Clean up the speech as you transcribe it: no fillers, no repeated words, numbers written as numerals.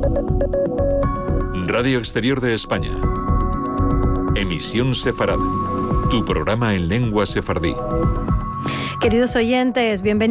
Radio Exterior de España. Emisión Sefarad. Tu programa en lengua sefardí. Queridos oyentes, bienvenidos.